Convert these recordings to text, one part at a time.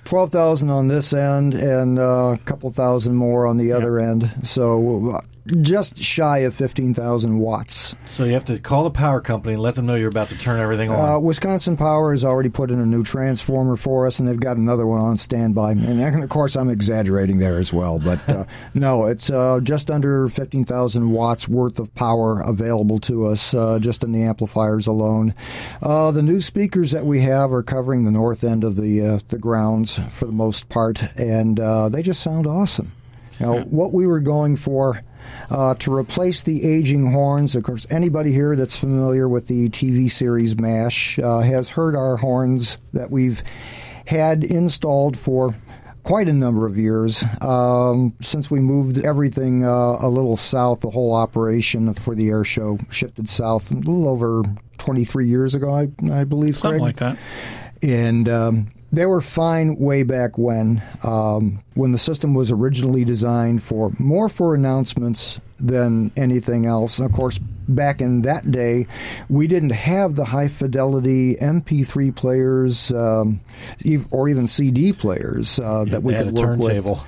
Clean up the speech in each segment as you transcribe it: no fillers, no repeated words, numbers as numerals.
12,000 on this end and a couple thousand more on the other end. So just shy of 15,000 watts. So you have to call the power company and let them know you're about to turn everything on. Wisconsin Power has already put in a new transformer for us, and they've got another one on standby. And of course, I'm exaggerating there as well. But no, it's just under 15,000 watts worth of power available to us just in the amplifiers alone. The new speakers that we have are covering the north end of the grounds for the most part, and they just sound awesome. What we were going for to replace the aging horns. Of course, anybody here that's familiar with the TV series MASH has heard our horns that we've had installed for quite a number of years since we moved everything a little south. The whole operation for the air show shifted south a little over 23 years ago, I believe, something Craig. like that. And they were fine way back when the system was originally designed for announcements than anything else. Of course, back in that day, we didn't have the high-fidelity MP3 players or even CD players that we could work with.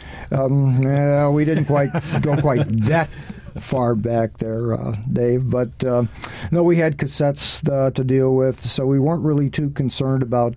We didn't quite go quite that far back there, Dave. But no, we had cassettes to deal with, so we weren't really too concerned about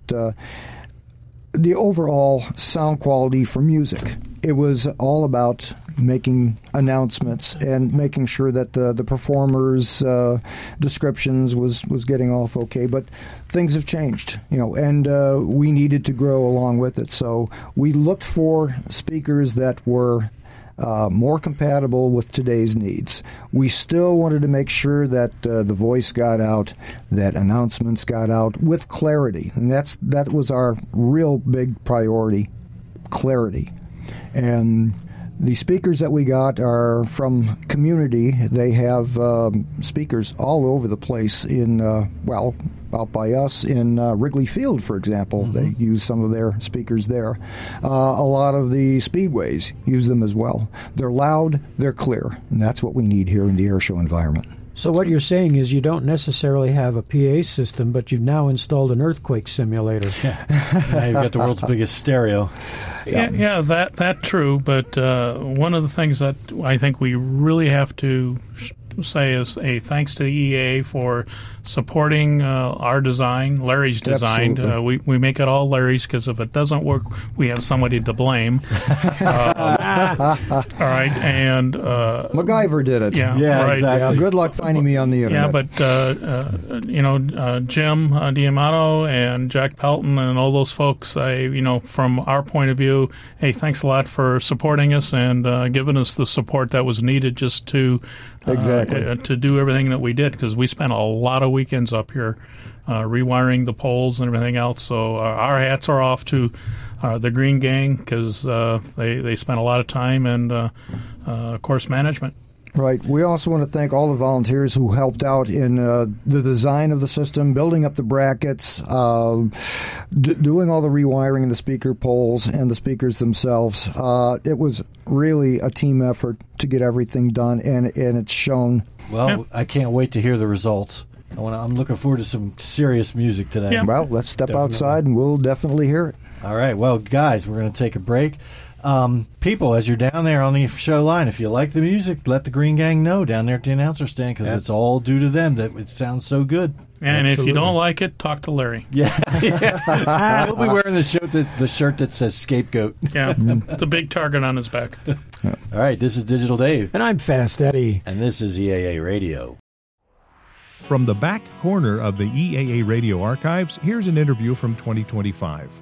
the overall sound quality for music. It was all about making announcements and making sure that the performers' descriptions was getting off okay. But things have changed, and we needed to grow along with it. So we looked for speakers that were more compatible with today's needs. We still wanted to make sure that the voice got out, that announcements got out with clarity, and that was our real big priority, clarity. And the speakers that we got are from Community. They have speakers all over the place in, out by us in Wrigley Field, for example. Mm-hmm. They use some of their speakers there. A lot of the speedways use them as well. They're loud, they're clear, and that's what we need here in the airshow environment. So what you're saying is you don't necessarily have a PA system, but you've now installed an earthquake simulator. Yeah. Now you've got the world's biggest stereo. Yeah, that true. But one of the things that I think we really have to say is a thanks to the EAA for supporting our design, Larry's design. We make it all Larry's because if it doesn't work, we have somebody to blame. All right, and MacGyver did it. Yeah, right. Exactly. Good luck finding me on the internet. Yeah, but Jim Diamato and Jack Pelton and all those folks, from our point of view, hey, thanks a lot for supporting us and giving us the support that was needed just to to do everything that we did, because we spent a lot of weekends up here rewiring the poles and everything else. So our hats are off to the Green Gang, because they spent a lot of time and, of course, management. Right. We also want to thank all the volunteers who helped out in the design of the system, building up the brackets, doing all the rewiring of the speaker poles and the speakers themselves. It was really a team effort to get everything done, and it's shown. Well, I can't wait to hear the results. I'm looking forward to some serious music today. Yeah. Well, let's step outside, and we'll definitely hear it. All right. Well, guys, we're going to take a break. People, as you're down there on the show line, if you like the music, let the Green Gang know down there at the announcer stand, because it's all due to them that it sounds so good. And if you don't like it, talk to Larry. Yeah. He'll be wearing the shirt that says Scapegoat. Yeah, the big target on his back. All right, this is Digital Dave. And I'm Fast Eddie. And this is EAA Radio. From the back corner of the EAA Radio archives, here's an interview from 2025.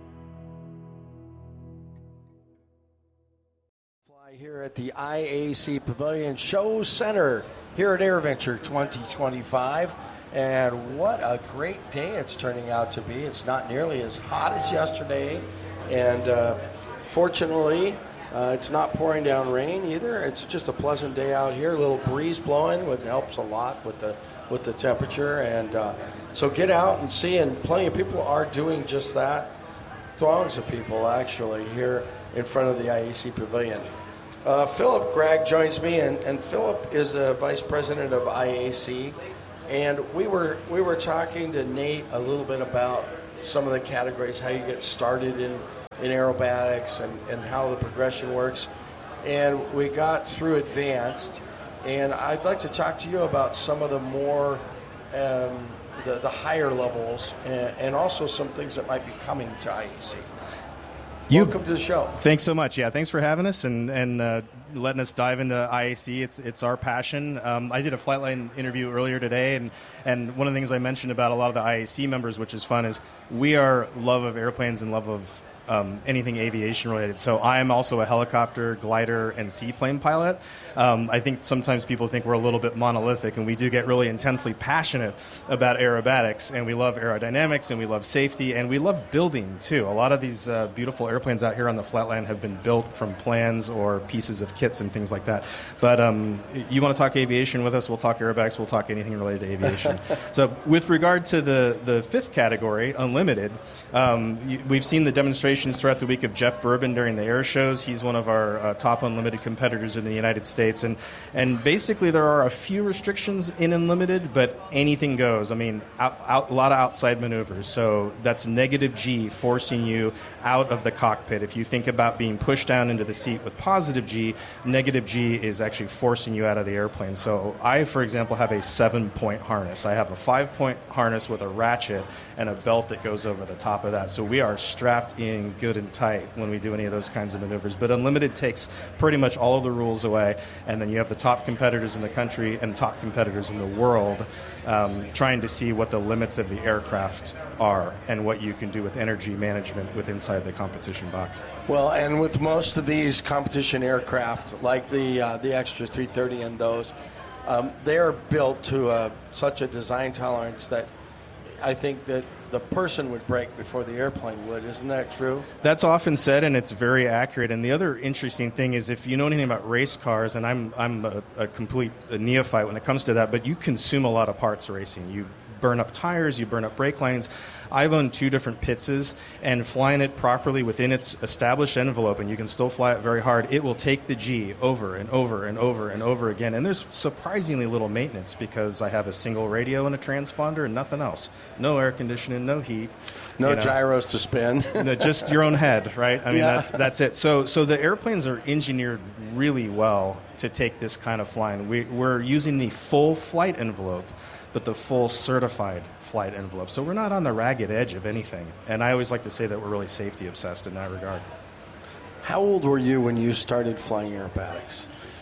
Here at the IAC Pavilion Show Center here at AirVenture 2025. And what a great day it's turning out to be. It's not nearly as hot as yesterday. And fortunately, it's not pouring down rain either. It's just a pleasant day out here. A little breeze blowing, which helps a lot with the temperature. And so get out and see. And plenty of people are doing just that. Throngs of people, actually, here in front of the IAC Pavilion. Philip Gregg joins me, and Philip is the vice president of IAC, and we were talking to Nate a little bit about some of the categories, how you get started in aerobatics and how the progression works. And we got through advanced, and I'd like to talk to you about some of the more the higher levels and also some things that might be coming to IAC. Welcome to the show. Thanks so much. Yeah, thanks for having us and letting us dive into IAC. It's our passion. I did a Flightline interview earlier today, and one of the things I mentioned about a lot of the IAC members, which is fun, is we are love of airplanes and love of anything aviation related. So I am also a helicopter, glider, and seaplane pilot. I think sometimes people think we're a little bit monolithic, and we do get really intensely passionate about aerobatics, and we love aerodynamics, and we love safety, and we love building too. A lot of these beautiful airplanes out here on the Flatland have been built from plans or pieces of kits and things like that. But you want to talk aviation with us, we'll talk aerobatics, we'll talk anything related to aviation. So with regard to the fifth category, Unlimited, we've seen the demonstrations throughout the week of Jeff Bourbon during the air shows. He's one of our top Unlimited competitors in the United States. And basically there are a few restrictions in Unlimited, but anything goes. I mean, a lot of outside maneuvers. So that's negative G forcing you out of the cockpit. If you think about being pushed down into the seat with positive G, negative G is actually forcing you out of the airplane. So I, for example, have a 7-point harness. I have a 5-point harness with a ratchet and a belt that goes over the top of that. So we are strapped in good and tight when we do any of those kinds of maneuvers. But Unlimited takes pretty much all of the rules away, and then you have the top competitors in the country and top competitors in the world trying to see what the limits of the aircraft are and what you can do with energy management with inside the competition box. Well, and with most of these competition aircraft, like the Extra 330 and those, they are built to such a design tolerance that I think that the person would break before the airplane would. Isn't that true? That's often said, and it's very accurate. And the other interesting thing is, if you know anything about race cars, and I'm a complete neophyte when it comes to that, but you consume a lot of parts racing. You burn up tires, you burn up brake lines. I've owned 2 different Pizzas, and flying it properly within its established envelope, and you can still fly it very hard, it will take the G over and over and over and over again. And there's surprisingly little maintenance because I have a single radio and a transponder and nothing else. No air conditioning, no heat. No gyros to spin. Just your own head, right? I mean, that's it. So the airplanes are engineered really well to take this kind of flying. We're using the full flight envelope, but the full certified flight envelope. So we're not on the ragged edge of anything. And I always like to say that we're really safety obsessed in that regard. How old were you when you started flying aerobatics?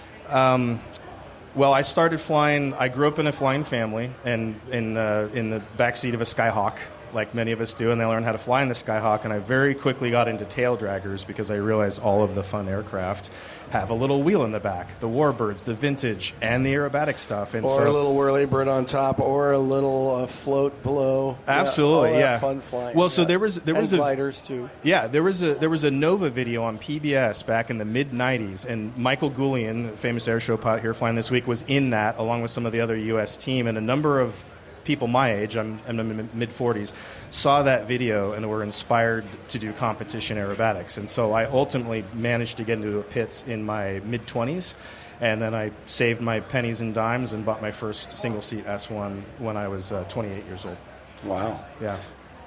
Well, I started flying. I grew up in a flying family, and in the backseat of a Skyhawk, like many of us do, and they learned how to fly in the Skyhawk. And I very quickly got into tail draggers because I realized all of the fun aircraft have a little wheel in the back, the Warbirds, the vintage, and the aerobatic stuff. And or a little whirlybird on top, or a little float below. Absolutely, all that fun flying. Well, so there was gliders too. Yeah, there was a Nova video on PBS back in the mid '90s, and Michael Goulian, famous airshow pilot here flying this week, was in that along with some of the other U.S. team, and a number of people my age, I'm in my mid-40s, saw that video and were inspired to do competition aerobatics. And so I ultimately managed to get into a pits in my mid-20s, and then I saved my pennies and dimes and bought my first single-seat S1 when I was 28 years old. Wow. Yeah.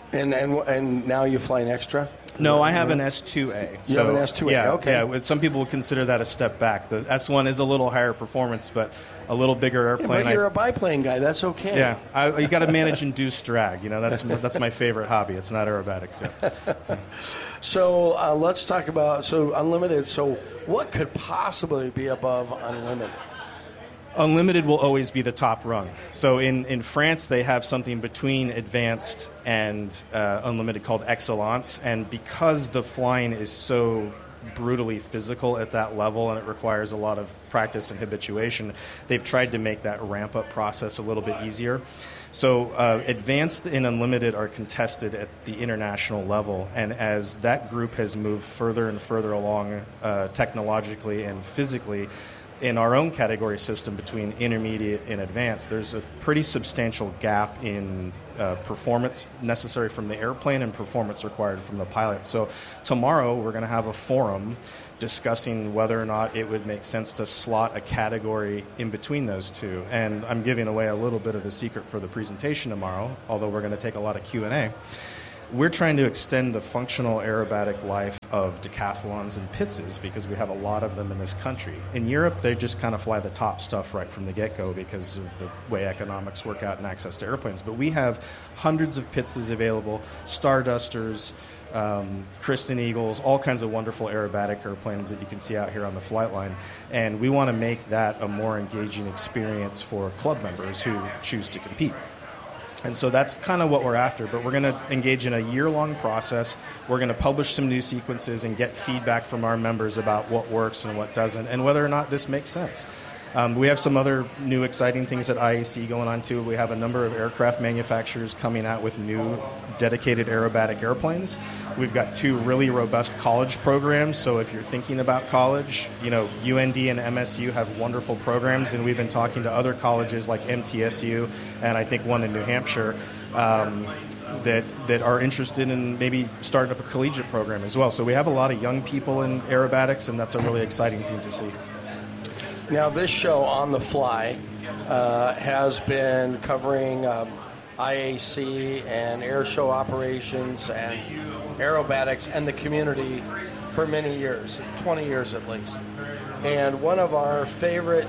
And now you fly an Extra? No, I have an S2A. You have an S2A, yeah, okay. Yeah, some people would consider that a step back. The S1 is a little higher performance, but a little bigger airplane. But you're a biplane guy. That's okay. Yeah, you got to manage induced drag. You know, that's my favorite hobby. It's not aerobatics. Yeah. So let's talk about Unlimited. So what could possibly be above Unlimited? Unlimited will always be the top rung. So in France, they have something between advanced and Unlimited called Excellence. And because the flying is so brutally physical at that level and it requires a lot of practice and habituation, they've tried to make that ramp-up process a little bit easier. So advanced and Unlimited are contested at the international level, and as that group has moved further and further along technologically and physically, in our own category system between intermediate and advanced, there's a pretty substantial gap in performance necessary from the airplane and performance required from the pilot. So tomorrow we're going to have a forum discussing whether or not it would make sense to slot a category in between those two. And I'm giving away a little bit of the secret for the presentation tomorrow, although we're going to take a lot of Q&A. we're trying to extend the functional aerobatic life of decathlons and pitses because we have a lot of them in this country. In Europe, they just kind of fly the top stuff right from the get-go because of the way economics work out and access to airplanes. But we have hundreds of pitses available, Stardusters, Kristen Eagles, all kinds of wonderful aerobatic airplanes that you can see out here on the flight line. And we want to make that a more engaging experience for club members who choose to compete. And so that's kind of what we're after, but we're going to engage in a year-long process. We're going to publish some new sequences and get feedback from our members about what works and what doesn't, and whether or not this makes sense. We have some other new exciting things at IAC going on, too. We have a number of aircraft manufacturers coming out with new dedicated aerobatic airplanes. We've got 2 really robust college programs, so if you're thinking about college, you know, UND and MSU have wonderful programs, and we've been talking to other colleges like MTSU and I think one in New Hampshire that are interested in maybe starting up a collegiate program as well. So we have a lot of young people in aerobatics, and that's a really exciting thing to see. Now, this show, On the Fly, has been covering IAC and air show operations and aerobatics and the community for many years, 20 years at least. And one of our favorite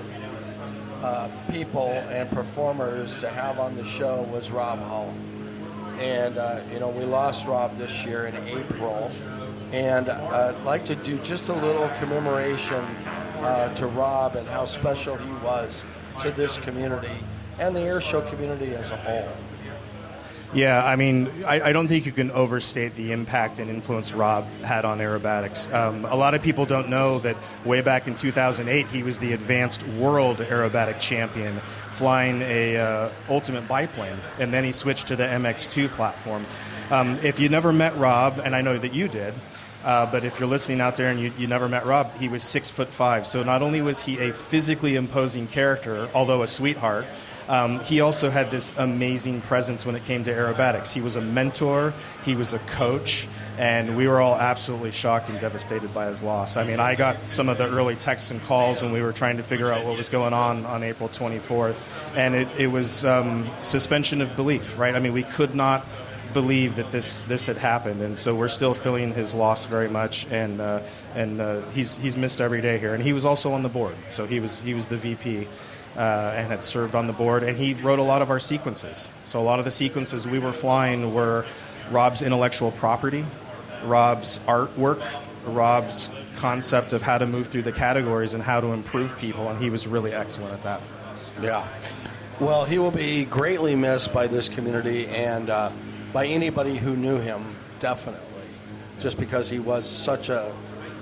people and performers to have on the show was Rob Holland. And, we lost Rob this year in April. And I'd like to do just a little commemoration to Rob and how special he was to this community and the airshow community as a whole. Yeah, I mean, I don't think you can overstate the impact and influence Rob had on aerobatics. A lot of people don't know that way back in 2008, he was the advanced world aerobatic champion flying a ultimate biplane, and then he switched to the MX2 platform. If you never met Rob, and I know that you did, but if you're listening out there and you never met Rob, he was 6'5". So not only was he a physically imposing character, although a sweetheart, he also had this amazing presence when it came to aerobatics. He was a mentor, he was a coach, and we were all absolutely shocked and devastated by his loss. I mean, I got some of the early texts and calls when we were trying to figure out what was going on April 24th, and it was suspension of belief, right? I mean, we could not believe that this had happened, and so we're still feeling his loss very much, and he's missed every day here. And he was also on the board, so he was the VP and had served on the board, and he wrote a lot of our sequences. So a lot of the sequences we were flying were Rob's intellectual property, Rob's artwork, Rob's concept of how to move through the categories and how to improve people, and he was really excellent at that. Yeah. Well, he will be greatly missed by this community and by anybody who knew him, definitely, just because he was such a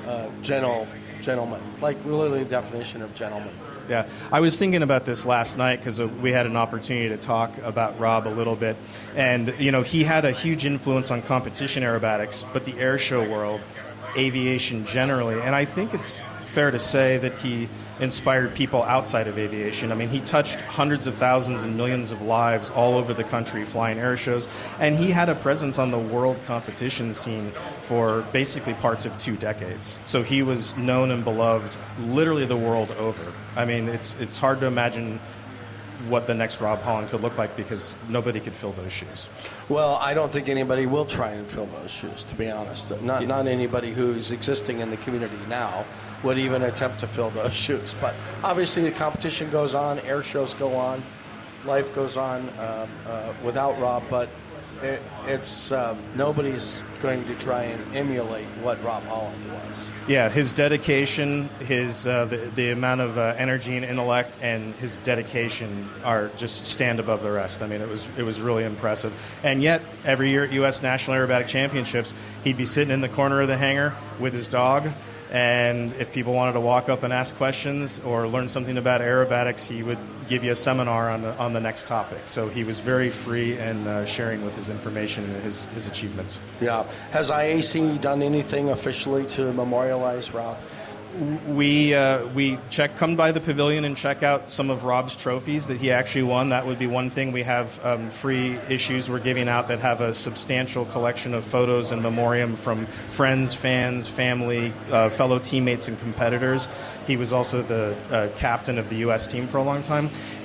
gentleman, like literally the definition of gentleman. Yeah, I was thinking about this last night because we had an opportunity to talk about Rob a little bit. And, he had a huge influence on competition aerobatics, but the air show world, aviation generally. And I think it's fair to say that he inspired people outside of aviation. I mean, he touched hundreds of thousands and millions of lives all over the country flying air shows, and he had a presence on the world competition scene for basically parts of 2 decades. So he was known and beloved literally the world over. I mean, it's hard to imagine what the next Rob Holland could look like because nobody could fill those shoes. Well, I don't think anybody will try and fill those shoes, to be honest. Not anybody who's existing in the community now would even attempt to fill those shoes. But obviously the competition goes on, air shows go on, life goes on without Rob, but it's nobody's going to try and emulate what Rob Holland was. Yeah, his dedication, his the amount of energy and intellect, and his dedication are just stand above the rest. I mean, it was really impressive. And yet, every year at U.S. National Aerobatic Championships, he'd be sitting in the corner of the hangar with his dog. And if people wanted to walk up and ask questions or learn something about aerobatics, he would give you a seminar on the next topic. So he was very free and sharing with his information and his achievements. Yeah. Has IAC done anything officially to memorialize Rob? We come by the pavilion and check out some of Rob's trophies that he actually won. That would be one thing. We have free issues we're giving out that have a substantial collection of photos and memoriam from friends, fans, family, fellow teammates, and competitors. He was also the captain of the U.S. team for a long time.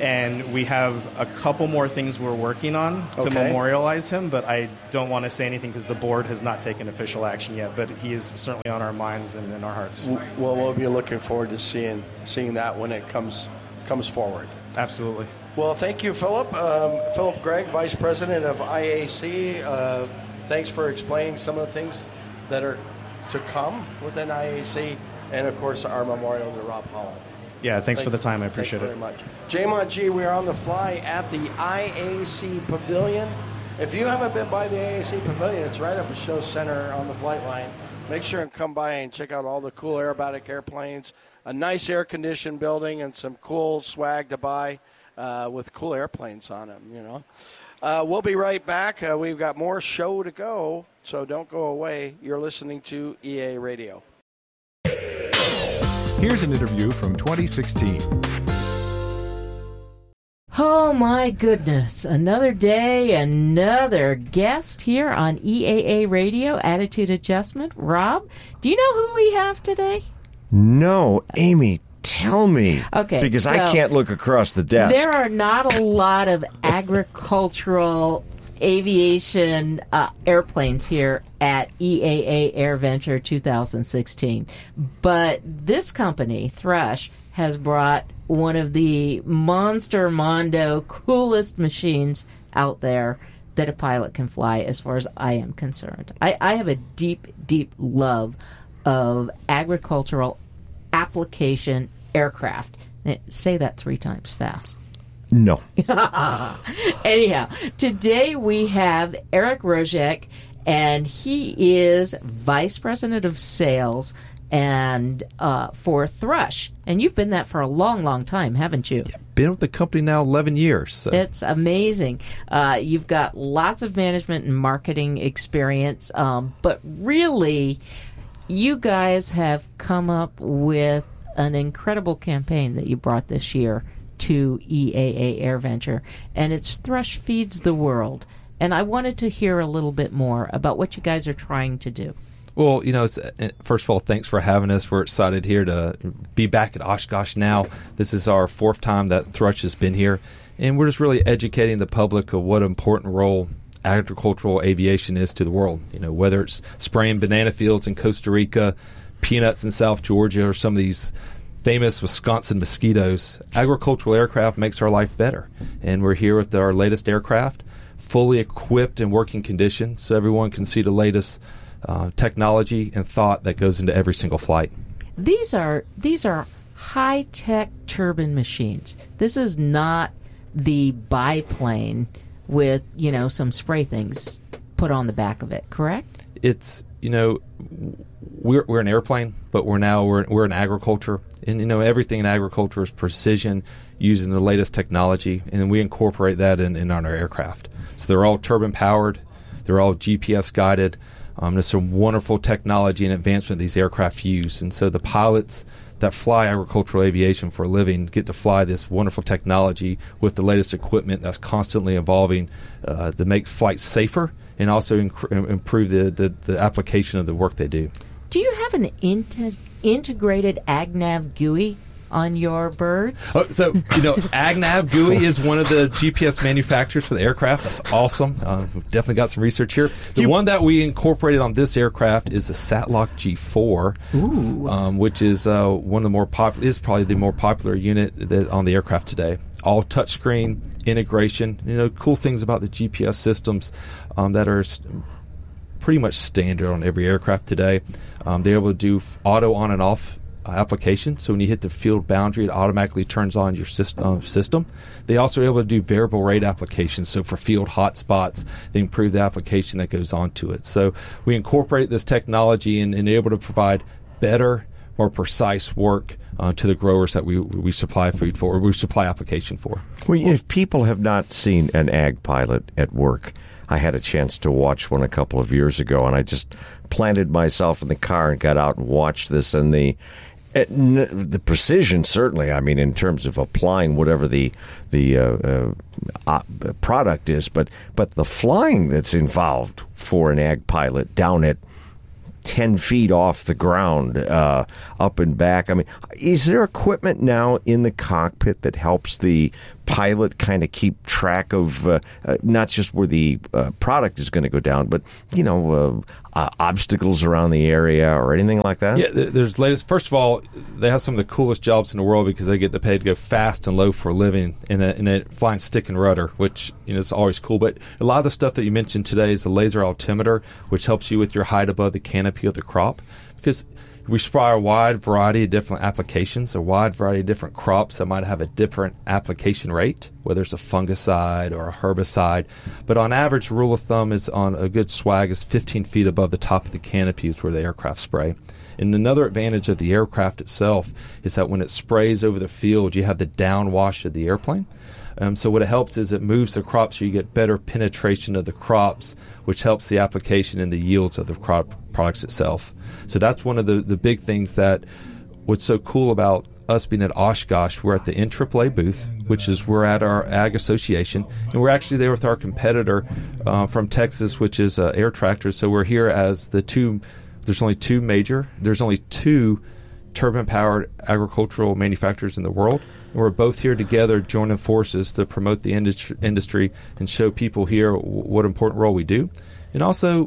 And we have a couple more things we're working on to memorialize him, but I don't want to say anything because the board has not taken official action yet, but he is certainly on our minds and in our hearts. Well, we'll be looking forward to seeing that when it comes forward. Absolutely. Well, thank you, Philip. Philip Gregg, Vice President of IAC. Thanks for explaining some of the things that are to come within IAC, and, of course, our memorial to Rob Holland. Yeah, thanks for the time. I appreciate it. Thank you very much. J-Mod G, we are on the fly at the IAC Pavilion. If you haven't been by the IAC Pavilion, it's right up at Show Center on the flight line. Make sure and come by and check out all the cool aerobatic airplanes, a nice air-conditioned building, and some cool swag to buy with cool airplanes on them, you know. We'll be right back. We've got more show to go, so don't go away. You're listening to EA Radio. Here's an interview from 2016. Oh my goodness, another day, another guest here on EAA Radio, Attitude Adjustment. Rob, do you know who we have today? No, Amy, tell me. Okay, because so I can't look across the desk. There are not a lot of agricultural aviation airplanes here at EAA AirVenture 2016. But this company, Thrush, has brought one of the monster mondo coolest machines out there that a pilot can fly, as far as I am concerned. I have a deep, deep love of agricultural application aircraft. Say that 3 times fast. No. Anyhow, today we have Eric Rojek, and he is Vice President of Sales and for Thrush. And you've been that for a long, long time, haven't you? Yeah, been with the company now 11 years. So. It's amazing. You've got lots of management and marketing experience, but really, you guys have come up with an incredible campaign that you brought this year to EAA AirVenture, and it's Thrush Feeds the World. And I wanted to hear a little bit more about what you guys are trying to do. Well, first of all, thanks for having us. We're excited here to be back at Oshkosh now. This is our 4th time that Thrush has been here, and we're just really educating the public of what an important role agricultural aviation is to the world. Whether it's spraying banana fields in Costa Rica, peanuts in South Georgia, or some of these famous Wisconsin mosquitoes, agricultural aircraft makes our life better. And we're here with our latest aircraft, fully equipped in working condition, so everyone can see the latest technology and thought that goes into every single flight. These are high-tech turbine machines. This is not the biplane with, some spray things put on the back of it, correct? It's, we're an airplane, but we're in agriculture. And, everything in agriculture is precision using the latest technology, and we incorporate that in our aircraft. So they're all turbine-powered. They're all GPS-guided. There's some wonderful technology and advancement these aircraft use. And so the pilots that fly agricultural aviation for a living get to fly this wonderful technology with the latest equipment that's constantly evolving to make flights safer and also improve the application of the work they do. Do you have an integrated AgNav GUI on your birds? So, AgNav GUI is one of the GPS manufacturers for the aircraft. That's awesome. We've definitely got some research here. The one that we incorporated on this aircraft is the Satlock G4, which is one of the more popular, is probably the more popular unit on the aircraft today. All touchscreen integration. Cool things about the GPS systems that are pretty much standard on every aircraft today. They're able to do auto on and off application. So when you hit the field boundary, it automatically turns on your system. They also are able to do variable rate applications. So for field hotspots, they improve the application that goes onto it. So we incorporate this technology and able to provide better, more precise work to the growers that we supply food for, or we supply application for. Well, if people have not seen an ag pilot at work, I had a chance to watch one a couple of years ago, and I just planted myself in the car and got out and watched this, and the precision, certainly, I mean, in terms of applying whatever the product is, but the flying that's involved for an ag pilot down at 10 feet off the ground, up and back. I mean, is there equipment now in the cockpit that helps the pilot kind of keep track of not just where the product is going to go down, but obstacles around the area or anything like that? Yeah, there's latest. First of all, they have some of the coolest jobs in the world because they get to pay to go fast and low for a living in a flying stick and rudder, which is always cool. But a lot of the stuff that you mentioned today is the laser altimeter, which helps you with your height above the canopy of the crop, because we spray a wide variety of different applications, a wide variety of different crops that might have a different application rate, whether it's a fungicide or a herbicide. But on average, rule of thumb is on a good swag is 15 feet above the top of the canopy is where the aircraft spray. And another advantage of the aircraft itself is that when it sprays over the field, you have the downwash of the airplane. So what it helps is it moves the crops so you get better penetration of the crops, which helps the application and the yields of the crop products itself. So that's one of the big things that what's so cool about us being at Oshkosh. We're at the NAAA booth, which is we're at our Ag Association, and we're actually there with our competitor from Texas, which is Air Tractors. So we're here as the two. There's only two turbine-powered agricultural manufacturers in the world. And we're both here together joining forces to promote the industry and show people here what important role we do. And also,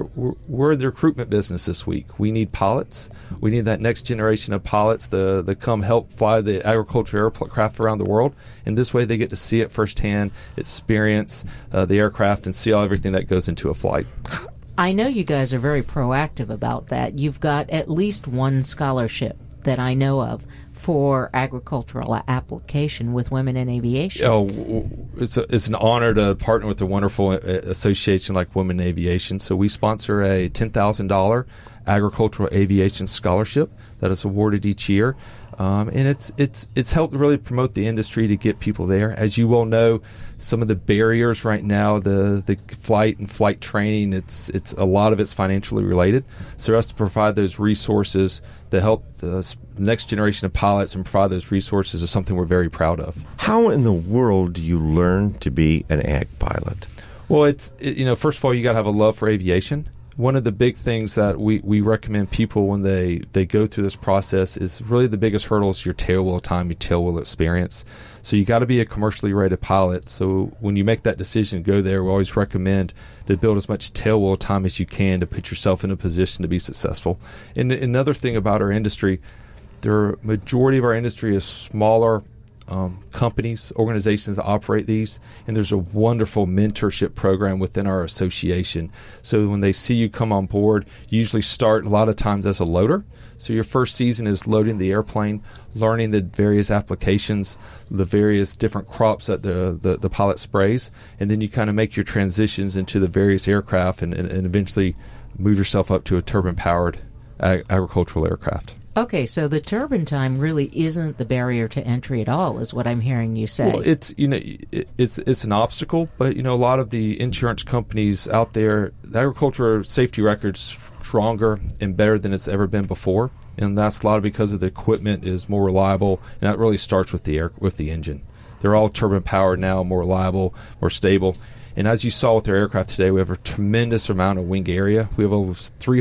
we're in the recruitment business this week. We need pilots. We need that next generation of pilots to come help fly the agricultural aircraft around the world. And this way they get to see it firsthand, experience the aircraft, and see everything that goes into a flight. I know you guys are very proactive about that. You've got at least one scholarship that I know of for agricultural application with women in aviation. Oh, it's an honor to partner with a wonderful association like Women in Aviation. So we sponsor a $10,000 agricultural aviation scholarship that is awarded each year. And it's helped really promote the industry to get people there. As you well know, some of the barriers right now, the flight and flight training, it's a lot of it's financially related. So for us to provide those resources to help the next generation of pilots and provide those resources is something we're very proud of. How in the world do you learn to be an ag pilot? Well, first of all, you got to have a love for aviation. One of the big things that we recommend people when they go through this process is really the biggest hurdle is your tailwheel time, your tailwheel experience. So you got to be a commercially rated pilot. So when you make that decision to go there, we always recommend to build as much tailwheel time as you can to put yourself in a position to be successful. And another thing about our industry, the majority of our industry is smaller companies, organizations that operate these, and there's a wonderful mentorship program within our association. So when they see you come on board, you usually start a lot of times as a loader. So your first season is loading the airplane, learning the various applications, the various different crops that the pilot sprays, and then you kind of make your transitions into the various aircraft and eventually move yourself up to a turbine-powered agricultural aircraft. Okay, so the turbine time really isn't the barrier to entry at all, is what I'm hearing you say. Well, it's an obstacle, but a lot of the insurance companies out there, the agricultural safety record's stronger and better than it's ever been before, and that's a lot because of the equipment is more reliable, and that really starts with the engine. They're all turbine powered now, more reliable, more stable. And as you saw with our aircraft today, we have a tremendous amount of wing area. We have over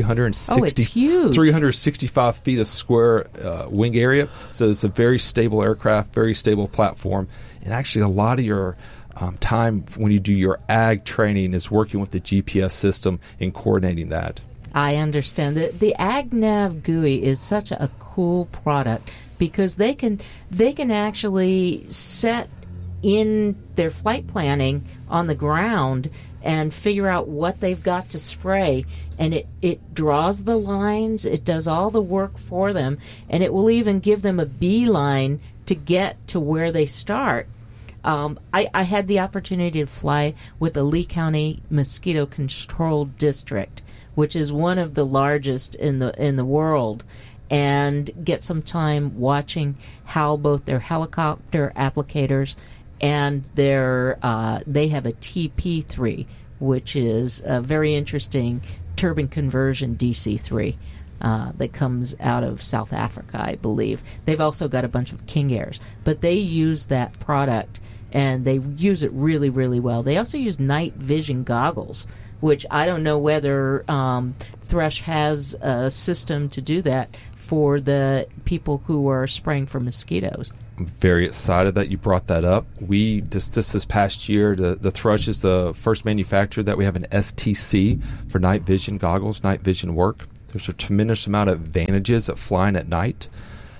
365 feet of square wing area. So it's a very stable aircraft, very stable platform. And actually a lot of your time when you do your ag training is working with the GPS system and coordinating that. I understand that the AgNav GUI is such a cool product because they can actually set in their flight planning on the ground and figure out what they've got to spray, and it draws the lines, it does all the work for them, and it will even give them a beeline to get to where they start. I had the opportunity to fly with the Lee County Mosquito Control District, which is one of the largest in the world, and get some time watching how both their helicopter applicators and they have a TP3, which is a very interesting turbine conversion DC-3 that comes out of South Africa, I believe. They've also got a bunch of King Airs, but they use that product and they use it really, really well. They also use night vision goggles, which I don't know whether Thresh has a system to do that for the people who are spraying for mosquitoes. I'm very excited that you brought that up. We just this past year, the Thrush is the first manufacturer that we have an STC for night vision goggles, night vision work. There's a tremendous amount of advantages of flying at night.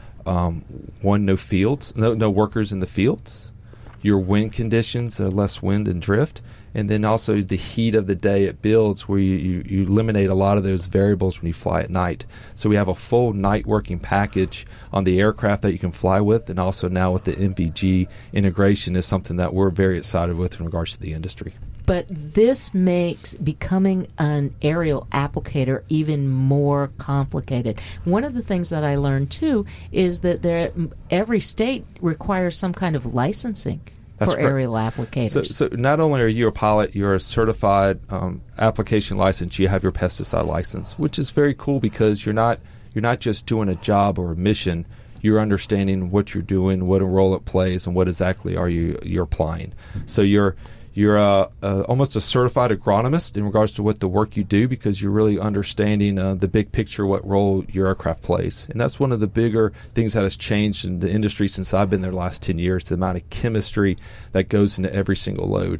One, no fields, no workers in the fields. Your wind conditions are less wind and drift. And then also the heat of the day it builds, where you eliminate a lot of those variables when you fly at night. So we have a full night working package on the aircraft that you can fly with, and also now with the MVG integration is something that we're very excited with in regards to the industry. But this makes becoming an aerial applicator even more complicated. One of the things that I learned, too, is that every state requires some kind of licensing for aerial applicators. So not only are you a pilot, you're a certified application license. You have your pesticide license, which is very cool because you're not just doing a job or a mission. You're understanding what you're doing, what a role it plays, and what exactly you're applying. So you're almost a certified agronomist in regards to what the work you do, because you're really understanding the big picture, what role your aircraft plays. And that's one of the bigger things that has changed in the industry since I've been there the last 10 years, the amount of chemistry that goes into every single load.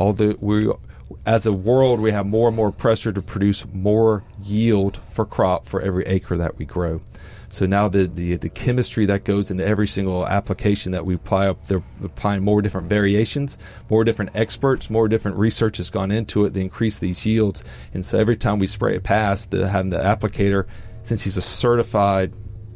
As a world, we have more and more pressure to produce more yield for crop for every acre that we grow. So now the chemistry that goes into every single application that we apply up, they're applying more different variations, more different experts, more different research has gone into it to increase these yields. And so every time we spray it past, having the applicator, since he's a certified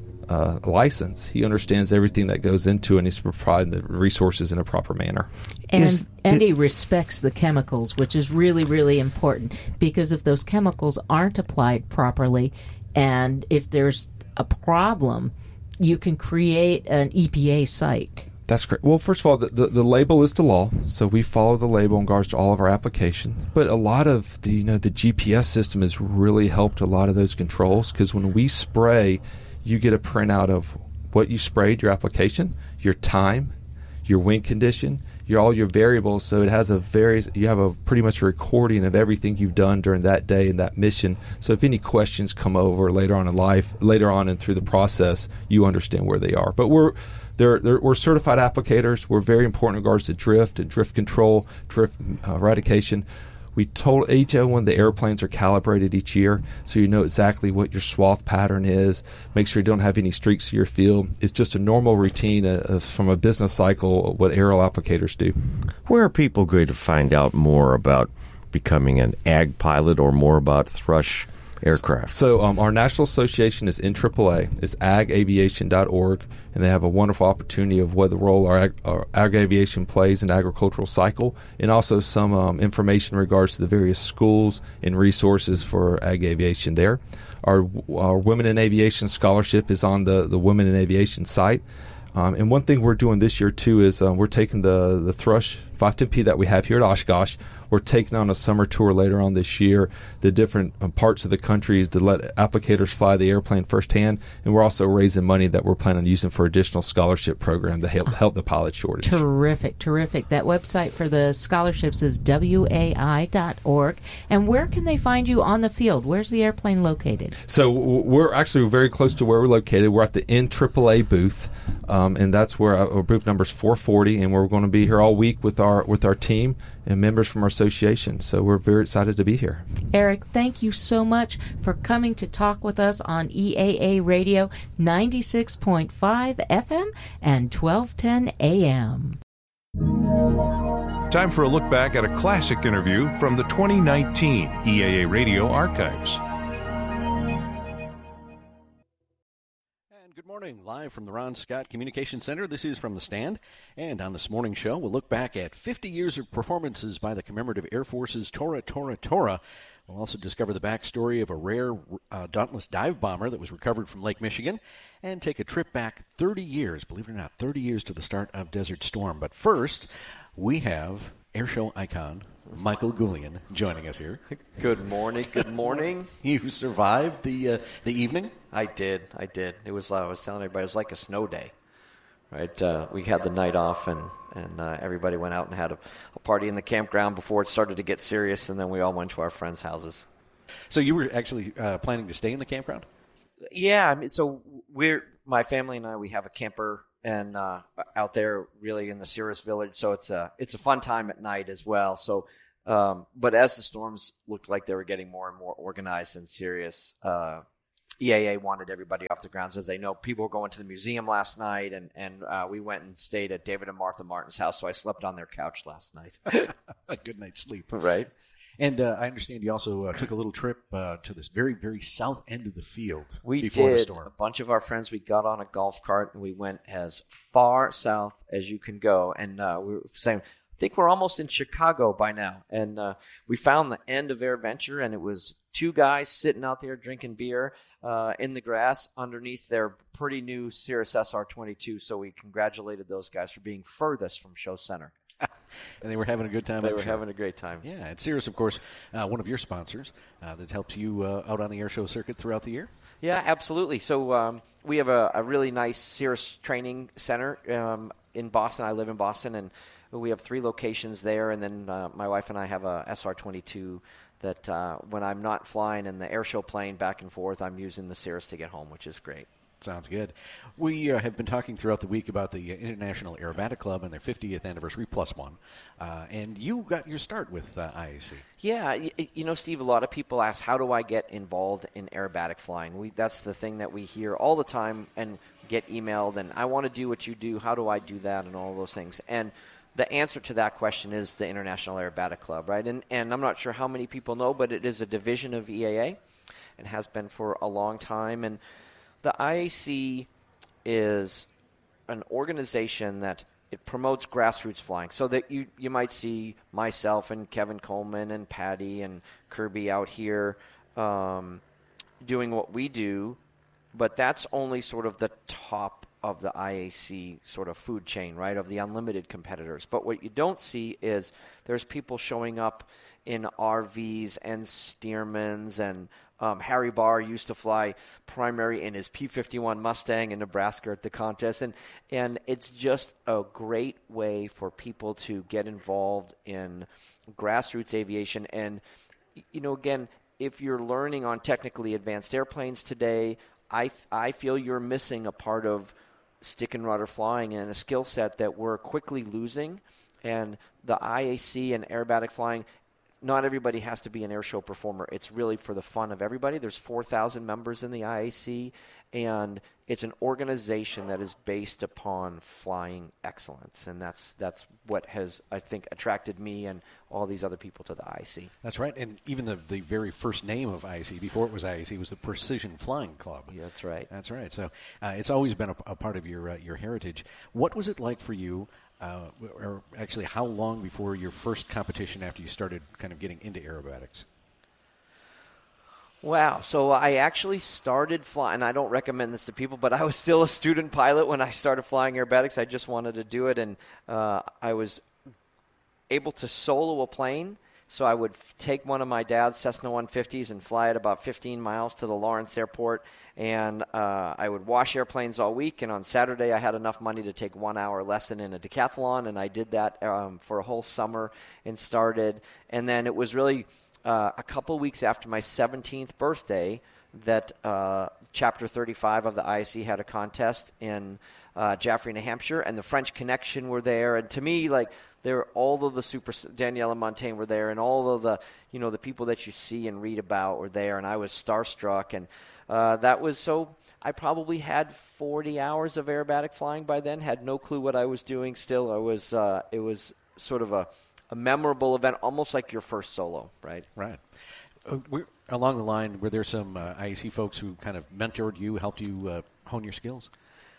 license, he understands everything that goes into it, and he's providing the resources in a proper manner. And he respects the chemicals, which is really, really important, because if those chemicals aren't applied properly, and if there's a problem, you can create an EPA site. That's great. Well, first of all, the label is the law, so we follow the label in regards to all of our applications. But a lot of the GPS system has really helped a lot of those controls, because when we spray, you get a printout of what you sprayed, your application, your time, your wind condition, all your variables. So it has you have pretty much a recording of everything you've done during that day and that mission. So if any questions come over later on and through the process, you understand where they are. But we're certified applicators. We're very important in regards to drift and drift control, drift eradication. We told each one of the airplanes are calibrated each year, so you know exactly what your swath pattern is. Make sure you don't have any streaks to your field. It's just a normal routine from a business cycle, what aerial applicators do. Where are people going to find out more about becoming an ag pilot or more about Thrush aircraft? So our national association is NAAA. It's agaviation.org, and they have a wonderful opportunity of what the role our ag aviation plays in the agricultural cycle, and also some information in regards to the various schools and resources for ag aviation there. Our Women in Aviation Scholarship is on the Women in Aviation site. And one thing we're doing this year, too, is we're taking the Thrush 510P that we have here at Oshkosh. We're taking on a summer tour later on this year, the different parts of the country to let applicators fly the airplane firsthand. And we're also raising money that we're planning on using for additional scholarship program to help the pilot shortage. Terrific, terrific. That website for the scholarships is WAI.org. And where can they find you on the field? Where's the airplane located? So we're actually very close to where we're located. We're at the NAAA booth, and that's where our booth number is 440, and we're going to be here all week with our team and members from our association. So we're very excited to be here. Eric, thank you so much for coming to talk with us on EAA Radio 96.5 FM and 1210 AM. Time for a look back at a classic interview from the 2019 EAA Radio archives. Good morning, live from the Ron Scott Communication Center. This is From the Stand, and on this morning's show, we'll look back at 50 years of performances by the Commemorative Air Force's Tora, Tora, Tora. We'll also discover the backstory of a rare Dauntless dive bomber that was recovered from Lake Michigan, and take a trip back 30 years, believe it or not, 30 years to the start of Desert Storm. But first, we have airshow icon Michael Goulian joining us here. Good morning. Good morning. You survived the evening? I did. It was. I was telling everybody it was like a snow day, right? We had the night off, and everybody went out and had a party in the campground before it started to get serious, and then we all went to our friends' houses. So you were actually planning to stay in the campground? Yeah. I mean, so my family and I, we have a camper and out there really in the Cirrus Village. So it's a fun time at night as well. So, but as the storms looked like they were getting more and more organized and serious, EAA wanted everybody off the grounds. As they know, people were going to the museum last night, and we went and stayed at David and Martha Martin's house, so I slept on their couch last night. A good night's sleep. Right. And I understand you also took a little trip to this very, very south end of the field we before did. the storm. A bunch of our friends, we got on a golf cart, and we went as far south as you can go. And we were saying, I think we're almost in Chicago by now. And we found the end of AirVenture, and it was two guys sitting out there drinking beer in the grass underneath their pretty new Cirrus SR22. So we congratulated those guys for being furthest from Show Center. And they were having a good time. They were having a great time. Yeah, and Cirrus, of course, one of your sponsors that helps you out on the air show circuit throughout the year. Yeah, absolutely. So we have a really nice Cirrus training center in Boston. I live in Boston, and we have 3 locations there. And then my wife and I have a SR22 that when I'm not flying in the air show plane back and forth, I'm using the Cirrus to get home, which is great. Sounds good. We have been talking throughout the week about the International Aerobatic Club and their 50th anniversary plus one. And you got your start with IAC. Yeah. You know, Steve, a lot of people ask, how do I get involved in aerobatic flying? That's the thing that we hear all the time and get emailed, and I want to do what you do. How do I do that? And all those things. And the answer to that question is the International Aerobatic Club, right? And I'm not sure how many people know, but it is a division of EAA and has been for a long time. And the IAC is an organization that it promotes grassroots flying, so that you might see myself and Kevin Coleman and Patty and Kirby out here doing what we do, but that's only sort of the top of the IAC sort of food chain, right, of the unlimited competitors. But what you don't see is there's people showing up in RVs and Stearmans, and Harry Barr used to fly primary in his P-51 Mustang in Nebraska at the contest, and it's just a great way for people to get involved in grassroots aviation. And, you know, again, if you're learning on technically advanced airplanes today, I feel you're missing a part of stick and rudder flying and a skill set that we're quickly losing. And the IAC and aerobatic flying, not everybody has to be an airshow performer. It's really for the fun of everybody. There's 4,000 members in the IAC, and it's an organization that is based upon flying excellence. And that's what has, I think, attracted me and all these other people to the IAC. That's right. And even the very first name of IAC, before it was IAC, was the Precision Flying Club. Yeah, that's right. That's right. So it's always been a part of your heritage. What was it like for you? Or actually, how long before your first competition after you started kind of getting into aerobatics? Wow. So I actually started flying. I don't recommend this to people, but I was still a student pilot when I started flying aerobatics. I just wanted to do it, and I was able to solo a plane. So I would take one of my dad's Cessna 150s and fly it about 15 miles to the Lawrence Airport, and I would wash airplanes all week. And on Saturday, I had enough money to take 1 hour lesson in a decathlon, and I did that for a whole summer and started. And then it was really a couple weeks after my 17th birthday that Chapter 35 of the IAC had a contest in Jaffrey, New Hampshire, and the French Connection were there. And to me, like, all of the Danielle and Montaigne were there, and all of the, you know, the people that you see and read about were there, and I was starstruck. And that was so. I probably had 40 hours of aerobatic flying by then. Had no clue what I was doing. Still, it was sort of a memorable event, almost like your first solo, right? Right. Along the line, were there some IAC folks who kind of mentored you, helped you hone your skills?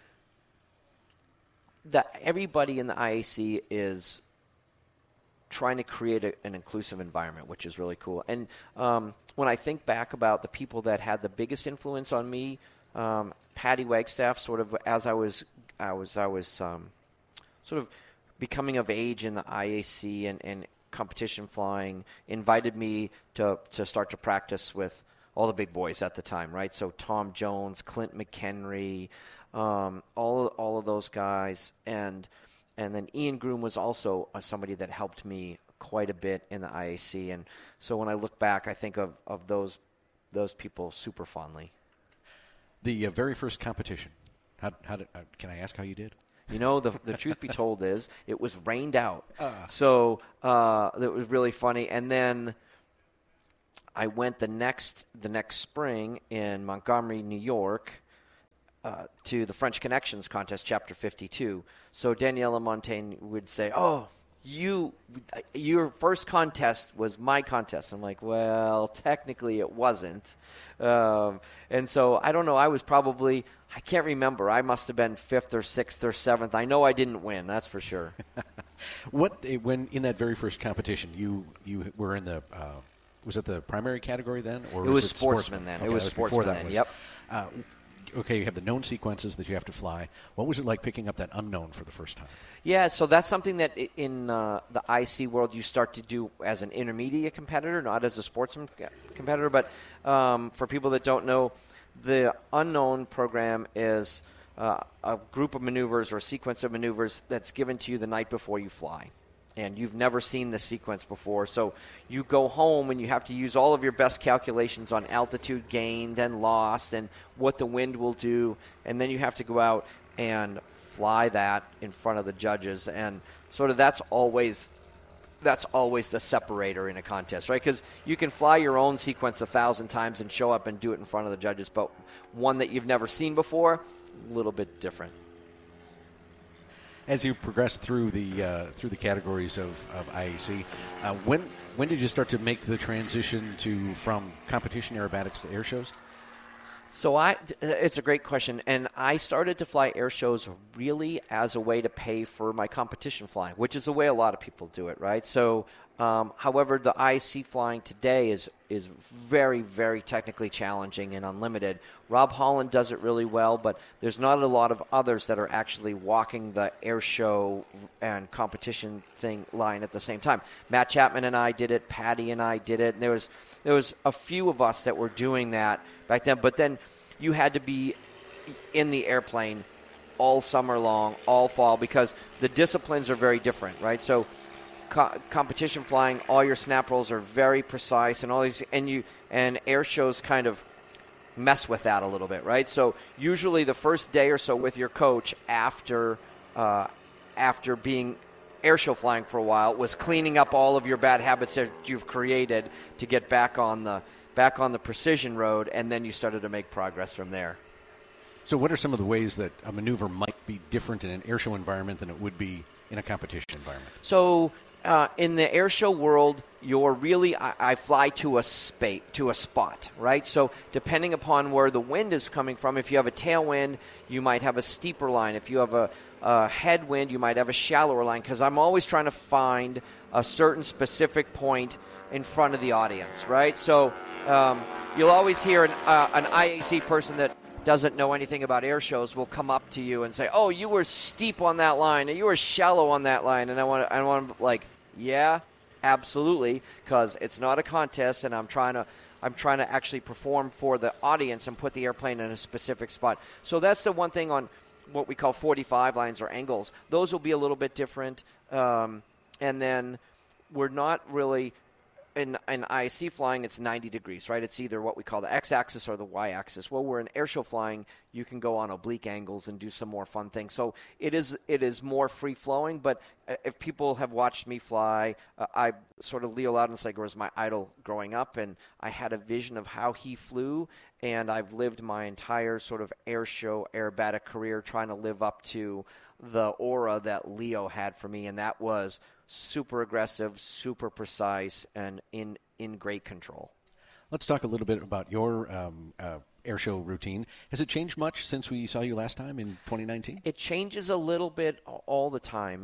Everybody in the IAC is trying to create an inclusive environment, which is really cool. And when I think back about the people that had the biggest influence on me, Patty Wagstaff, sort of as I was sort of becoming of age in the IAC and competition flying, invited me to start to practice with all the big boys at the time, right? So Tom Jones, Clint McHenry, all of those guys, and then Ian Groom was also somebody that helped me quite a bit in the IAC. And so when I look back, I think of those people super fondly. The very first competition, how did, can I ask how you did? The truth be told is it was rained out. So that was really funny. And then I went the next spring in Montgomery, New York, to the French Connections contest, Chapter 52. So Daniela Montaigne would say, "Oh, your first contest was my contest." I'm like, well, technically it wasn't. And so I don't know. I can't remember. I must have been 5th or 6th or 7th. I know I didn't win. That's for sure. When in that very first competition, you were in the was it the primary category then, or it was sportsman then? Okay, it was sportsman then. Yep. Okay, you have the known sequences that you have to fly. What was it like picking up that unknown for the first time? Yeah, so that's something that in the IC world you start to do as an intermediate competitor, not as a sportsman competitor. But for people that don't know, the unknown program is a group of maneuvers or a sequence of maneuvers that's given to you the night before you fly. And you've never seen the sequence before. So you go home and you have to use all of your best calculations on altitude gained and lost and what the wind will do. And then you have to go out and fly that in front of the judges. And sort of that's always the separator in a contest, right? Because you can fly your own sequence 1,000 times and show up and do it in front of the judges. But one that you've never seen before, a little bit different. As you progress through the categories of IAC, when did you start to make the transition from competition aerobatics to air shows? So it's a great question, and I started to fly air shows really as a way to pay for my competition flying, which is the way a lot of people do it, right? So, however, the IC flying today is very, very technically challenging and unlimited. Rob Holland does it really well, but there's not a lot of others that are actually walking the air show and competition thing line at the same time. Matt Chapman and I did it. Patty and I did it. And there was a few of us that were doing that back then, but then you had to be in the airplane all summer long, all fall, because the disciplines are very different, right? So competition flying, all your snap rolls are very precise, and all these, and air shows kind of mess with that a little bit, right? So usually the first day or so with your coach after being air show flying for a while was cleaning up all of your bad habits that you've created to get back on the precision road, and then you started to make progress from there. So what are some of the ways that a maneuver might be different in an air show environment than it would be in a competition environment? So in the air show world, you're really I fly to a spot, right? So depending upon where the wind is coming from, if you have a tailwind, you might have a steeper line. If you have a headwind, you might have a shallower line, because I'm always trying to find a certain specific point in front of the audience, right? So you'll always hear an IAC person that doesn't know anything about air shows will come up to you and say, "Oh, you were steep on that line, or you were shallow on that line," and I want to like, yeah, absolutely, because it's not a contest, and I'm trying to actually perform for the audience and put the airplane in a specific spot. So that's the one thing on what we call 45 lines or angles. Those will be a little bit different, and then we're not really. In IAC flying, it's 90 degrees, right? It's either what we call the x-axis or the y-axis. Well, we're in airshow flying, you can go on oblique angles and do some more fun things. So it is more free-flowing, but if people have watched me fly, I sort of Leo Loudenslager was my idol growing up, and I had a vision of how he flew, and I've lived my entire sort of airshow aerobatic career trying to live up to the aura that Leo had for me, and that was super aggressive, super precise, and in great control. Let's talk a little bit about your airshow routine. Has it changed much since we saw you last time in 2019? It changes a little bit all the time.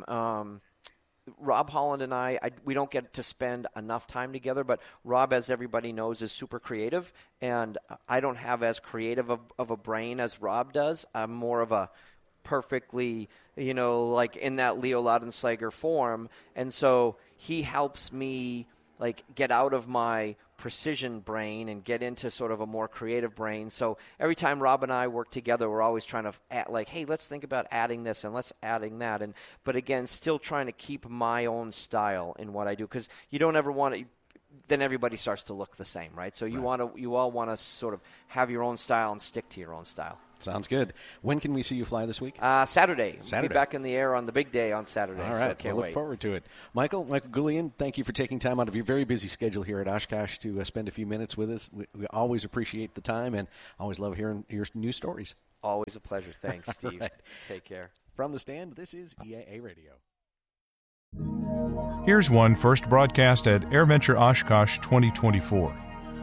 Rob Holland and I, we don't get to spend enough time together, but Rob, as everybody knows, is super creative, and I don't have as creative of a brain as Rob does. I'm more of a perfectly, like in that Leo Loudenslager form. And so he helps me like get out of my precision brain and get into sort of a more creative brain. So every time Rob and I work together, we're always trying to add, like, hey, let's think about adding this and let's adding that. But again, still trying to keep my own style in what I do, because you don't ever want to, then everybody starts to look the same, right? So you all want to sort of have your own style and stick to your own style. Sounds good. When can we see you fly this week? Saturday. We'll Saturday. be back in the air on the big day on Saturday. All right. So can't we'll wait. Look forward to it. Michael Goulian, thank you for taking time out of your very busy schedule here at Oshkosh to spend a few minutes with us. We always appreciate the time and always love hearing your new stories. Always a pleasure. Thanks, Steve. Right. Take care. From the stand, this is EAA Radio. Here's one first broadcast at AirVenture Oshkosh 2024.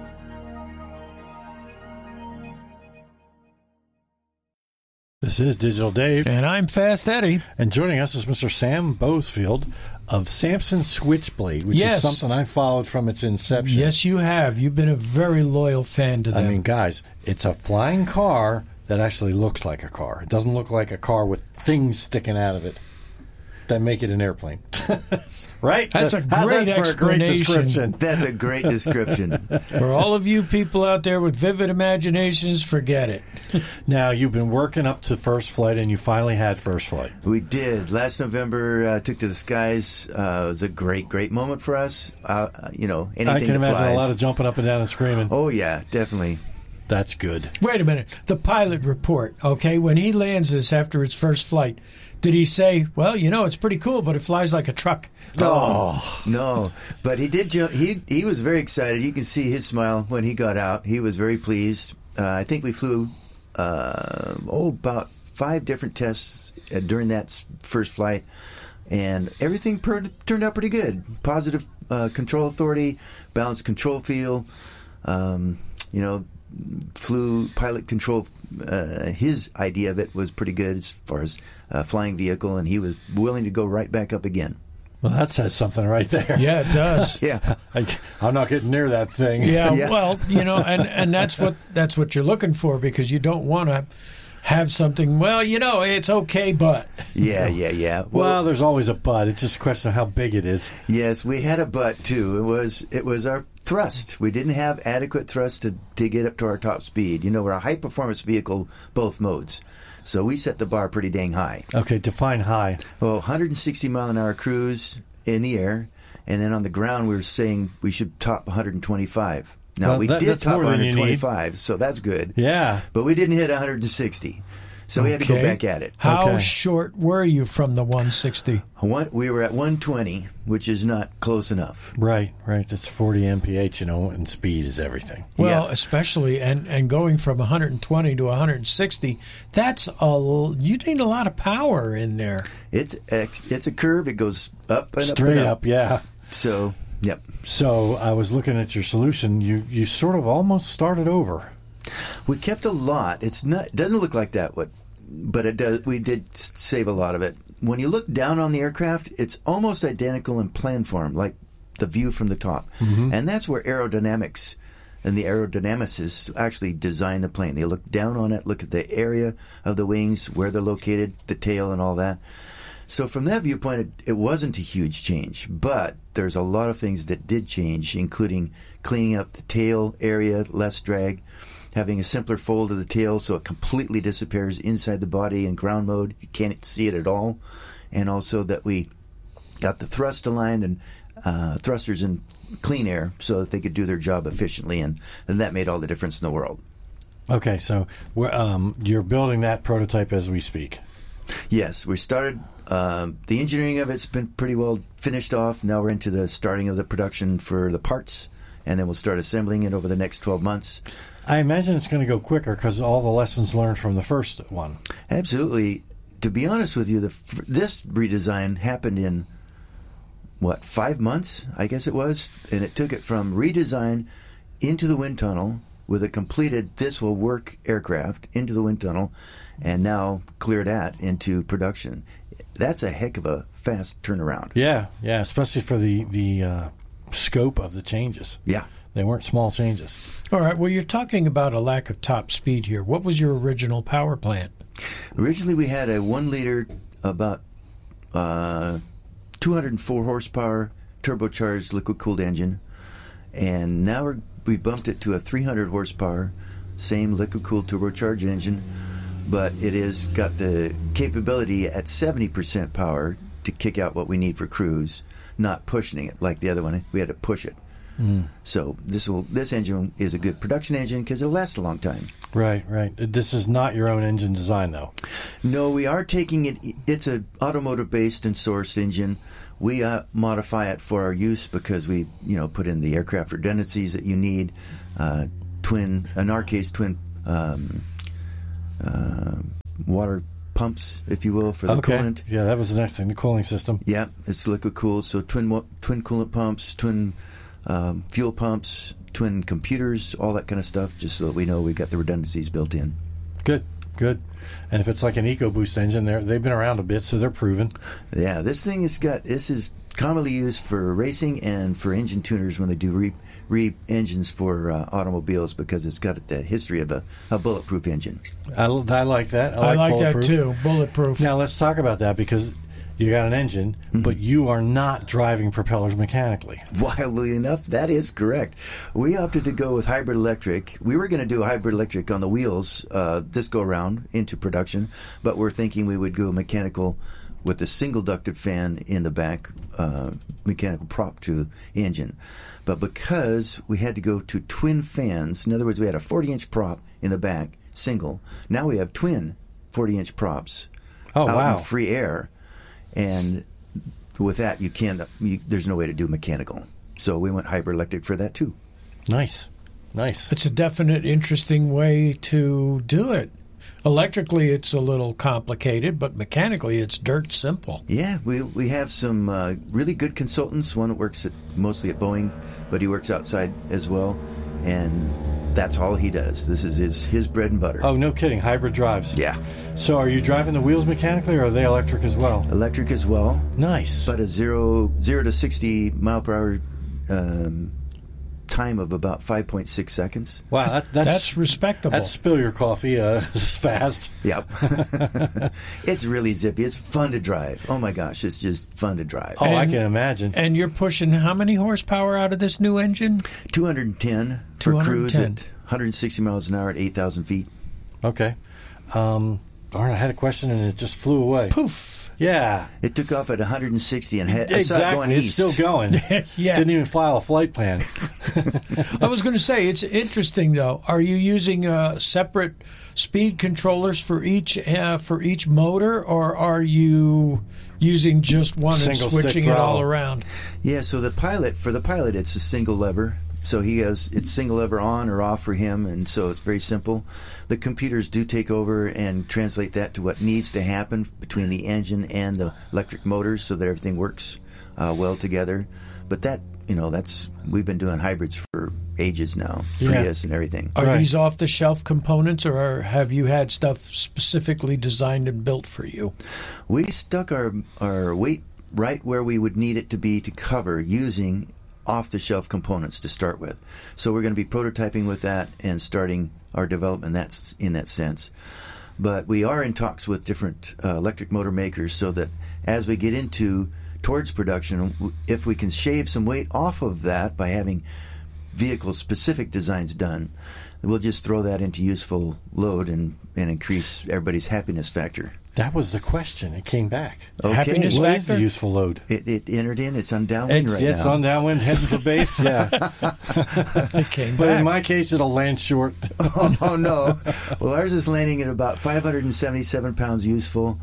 This is Digital Dave. And I'm Fast Eddie. And joining us is Mr. Sam Boesfield of Samson Switchblade, which is something I followed from its inception. Yes, you have. You've been a very loyal fan to them. I mean, guys, it's a flying car that actually looks like a car. It doesn't look like a car with things sticking out of it that make it an airplane. Right? That's a great explanation. That's a great description. For all of you people out there with vivid imaginations, forget it. Now, you've been working up to first flight, and you finally had first flight. We did. Last November, took to the skies. It was a great, great moment for us. Anything I can imagine flies. a lot of jumping up and down and screaming. Oh, yeah, definitely. That's good. Wait a minute. The pilot report, okay, when he lands this after its first flight, did he say, well, it's pretty cool, but it flies like a truck? Oh, no. But he did jump. He was very excited. You can see his smile when he got out. He was very pleased. I think we flew, about 5 different tests during that first flight, and everything turned out pretty good. Positive control authority, balanced control feel, flew pilot control. His idea of it was pretty good as far as flying vehicle, and he was willing to go right back up again. Well, that says something right there. Yeah, it does. Yeah, I'm not getting near that thing. Yeah. Well, and that's what you're looking for, because you don't want to have something. Well, it's okay, but yeah. Well, there's always a but. It's just a question of how big it is. Yes, we had a but too. It was our thrust. We didn't have adequate thrust to get up to our top speed. We're a high performance vehicle, both modes. So we set the bar pretty dang high. Okay, define high. Well, 160 mile an hour cruise in the air, and then on the ground we were saying we should top 125. Now, we did top 125, so that's good. Yeah. But we didn't hit 160. So we had to go back at it. How short were you from the 160? We were at 120, which is not close enough. Right. That's 40 mph, and speed is everything. Well, especially, and going from 120 to 160, you need a lot of power in there. It's a curve. It goes up and straight up and up. Yeah. So, yep. So I was looking at your solution. You sort of almost started over. We kept a lot. It doesn't look like that, but it does. We did save a lot of it. When you look down on the aircraft, it's almost identical in plan form, like the view from the top. Mm-hmm. And that's where aerodynamics and the aerodynamicists actually design the plane. They look down on it, look at the area of the wings, where they're located, the tail, and all that. So from that viewpoint, it wasn't a huge change, but there's a lot of things that did change, including cleaning up the tail area, less drag, having a simpler fold of the tail so it completely disappears inside the body in ground mode. You can't see it at all. And also that we got the thrust aligned and thrusters in clean air so that they could do their job efficiently, and that made all the difference in the world. Okay, so you're building that prototype as we speak. Yes, we started. The engineering of it's been pretty well finished off. Now we're into the starting of the production for the parts, and then we'll start assembling it over the next 12 months. I imagine it's going to go quicker because all the lessons learned from the first one. Absolutely. To be honest with you, this redesign happened in, 5 months, I guess it was? And it took it from redesign into the wind tunnel with a completed this will work aircraft into the wind tunnel, and now cleared that into production. That's a heck of a fast turnaround. Yeah, especially for the scope of the changes. Yeah. They weren't small changes. All right. Well, you're talking about a lack of top speed here. What was your original power plant? Originally, we had a 1-liter, about 204 horsepower turbocharged liquid-cooled engine, and now we bumped it to a 300 horsepower, same liquid-cooled turbocharged engine, but it has got the capability at 70% power to kick out what we need for cruise, not pushing it like the other one. We had to push it. So this engine is a good production engine because it'll last a long time. Right. This is not your own engine design, though. No, we are taking it. It's an automotive-based and sourced engine. We modify it for our use because we, put in the aircraft redundancies that you need. Twin water pumps, if you will, for the coolant. Yeah, that was the next thing, the cooling system. Yeah, it's liquid cooled. So twin coolant pumps, twin fuel pumps, twin computers, all that kind of stuff, just so that we know we've got the redundancies built in. Good. And if it's like an EcoBoost engine, they've been around a bit, so they're proven. Yeah, this is commonly used for racing and for engine tuners when they do re-engines for automobiles because it's got the history of a bulletproof engine. I like that. I like that too, bulletproof. Now let's talk about that because you got an engine, but you are not driving propellers mechanically. Wildly enough, that is correct. We opted to go with hybrid electric. We were going to do a hybrid electric on the wheels this go around into production, but we're thinking we would go mechanical with a single ducted fan in the back, mechanical prop to the engine. But because we had to go to twin fans, in other words, we had a 40-inch prop in the back, single. Now we have twin 40-inch props out in free air. And with that, there's no way to do mechanical. So we went hybrid electric for that, too. Nice. It's a definite interesting way to do it. Electrically, it's a little complicated, but mechanically, it's dirt simple. Yeah, we have some really good consultants. One that works mostly at Boeing, but he works outside as well. And that's all he does. This is his bread and butter. Oh, no kidding. Hybrid drives. Yeah. So are you driving the wheels mechanically, or are they electric as well? Electric as well. Nice. But a 0 to 60 mile per hour time of about 5.6 seconds. Wow, that's respectable. That's spill your coffee fast. Yep. It's really zippy. It's fun to drive. Oh my gosh, it's just fun to drive. Oh, I can imagine. And you're pushing how many horsepower out of this new engine? 210 for cruise at 160 miles an hour at 8,000 feet. Okay. All right, I had a question and it just flew away. Poof. Yeah. It took off at 160 and I saw it going it's east. Still going. Yeah. Didn't even file a flight plan. I was going to say, it's interesting, though. Are you using separate speed controllers for each motor, or are you using just one and switching it all around? Yeah, so for the pilot, it's a single lever. So it's single lever on or off for him, and so it's very simple. The computers do take over and translate that to what needs to happen between the engine and the electric motors so that everything works well together. But we've been doing hybrids for ages now, Prius and everything. Are these off-the-shelf components, or have you had stuff specifically designed and built for you? We stuck our weight right where we would need it to be to cover using off-the-shelf components to start with. So we're going to be prototyping with that and starting our development in that sense. But we are in talks with different electric motor makers so that as we get towards production, if we can shave some weight off of that by having vehicle-specific designs done, we'll just throw that into useful load and increase everybody's happiness factor. That was the question. It came back. Okay. Happiness what factor? is the useful load? It entered in. It's on downwind right now. It's on downwind, heading for base. Yeah. It came but back. in my case, it'll land short. Oh, no. Well, ours is landing at about 577 pounds useful.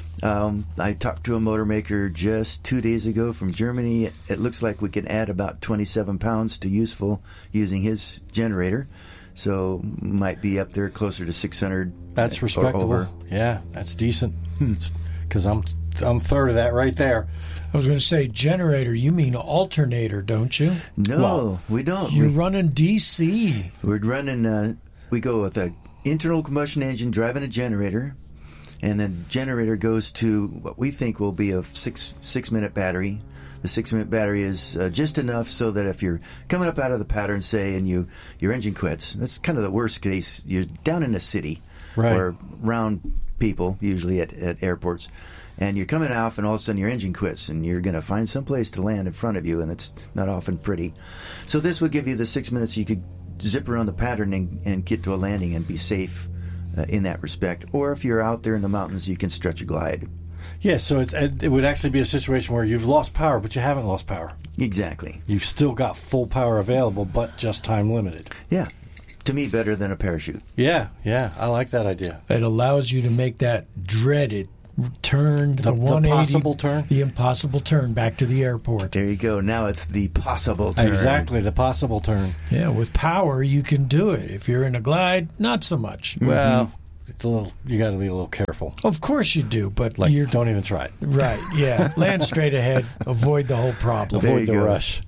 I talked to a motor maker just 2 days ago from Germany. It looks like we can add about 27 pounds to useful using his generator. So might be up there closer to 600. That's respectable. Or over. Yeah, that's decent. Because I'm third of that right there. I was going to say generator. You mean alternator, don't you? No, we don't. You're running DC. We're running. We go with an internal combustion engine driving a generator, and then generator goes to what we think will be a 6-minute battery. The 6-minute battery is just enough so that if you're coming up out of the pattern, say, and your engine quits, that's kind of the worst case. You're down in a city or around people, usually at airports, and you're coming off, and all of a sudden your engine quits, and you're going to find some place to land in front of you, and it's not often pretty. So this would give you the 6 minutes you could zip around the pattern and get to a landing and be safe in that respect. Or if you're out there in the mountains, you can stretch a glide. Yeah, so it would actually be a situation where you've lost power, but you haven't lost power. Exactly. You've still got full power available, but just time limited. Yeah. To me, better than a parachute. Yeah, I like that idea. It allows you to make that dreaded turn, the 180, possible turn? the impossible turn back to the airport. There you go. Now it's the possible turn. Exactly, the possible turn. Yeah, with power, you can do it. If you're in a glide, not so much. Well, it's a little. You got to be a little careful. Of course you do, but don't even try it. Right? Yeah, land straight ahead. Avoid the whole problem. Avoid the rush.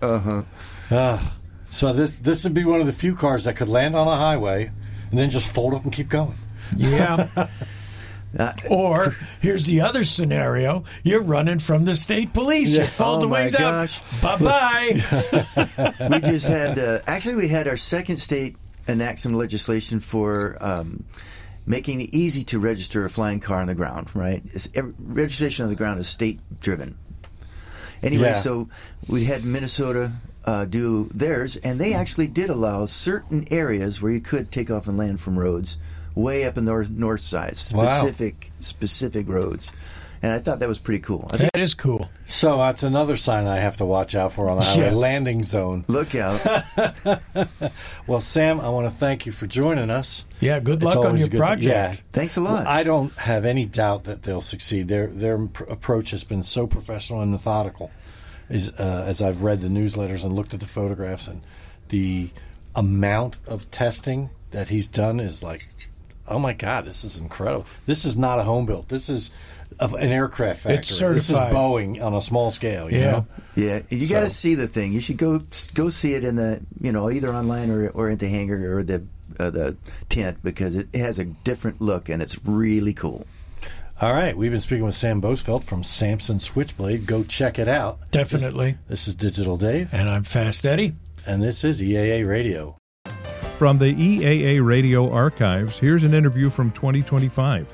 So this would be one of the few cars that could land on a highway and then just fold up and keep going. Yeah. Or here's the other scenario: you're running from the state police. You fold the wings out. Bye bye. We just had we had our second state enact some legislation for making it easy to register a flying car on the ground. Right, registration on the ground is state driven. Anyway, so we had Minnesota do theirs, and they actually did allow certain areas where you could take off and land from roads way up in the north side, specific roads. And I thought that was pretty cool. That is cool. So that's another sign I have to watch out for on the highway, landing zone. Look out. Well, Sam, I want to thank you for joining us. Yeah, good luck on your project. Thanks a lot. Well, I don't have any doubt that they'll succeed. Their approach has been so professional and methodical. As I've read the newsletters and looked at the photographs, and the amount of testing that he's done is like, oh my God, this is incredible. This is not a home built. This is an aircraft factory. It's certified. This is Boeing on a small scale. You know? Yeah. You got to see the thing. You should go see it in the either online or at the hangar or the tent, because it has a different look and it's really cool. All right, we've been speaking with Sam Boesfeld from Samson Switchblade. Go check it out. Definitely. This is Digital Dave. And I'm Fast Eddie. And this is EAA Radio. From the EAA Radio archives, here's an interview from 2025.